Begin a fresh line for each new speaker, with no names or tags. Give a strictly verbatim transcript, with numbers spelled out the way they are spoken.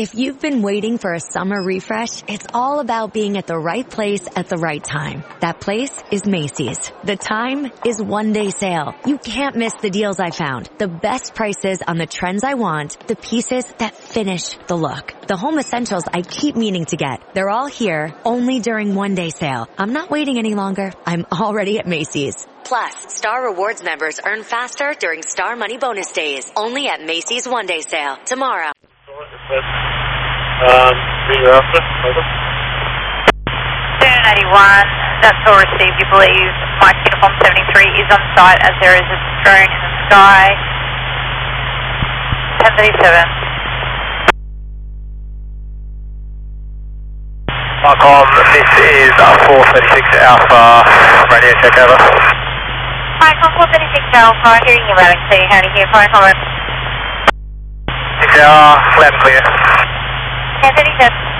If you've been waiting for a summer refresh, it's all about being at the right place at the right time. That place is Macy's. The time is one day sale. You can't miss the deals I found. The best prices on the trends I want. The pieces that finish the look. The home essentials I keep meaning to get. They're all here, only during one day sale. I'm not waiting any longer. I'm already at Macy's. Plus, Star Rewards members earn faster during Star Money Bonus Days. Only at Macy's One Day Sale. Tomorrow.
Um, you're after, over.
two eighty-one, that's all received, you believe. Mike Uniform seventy-three is on site as there is a drone in the sky. ten thirty-seven.
Marcom, this is uh, four thirty-six Alpha, radio check over.
Mike, on four thirty-six Alpha, hearing you loud and clear, how do you hear, fire comment?
six hour, loud and clear.
ten thirty-seven.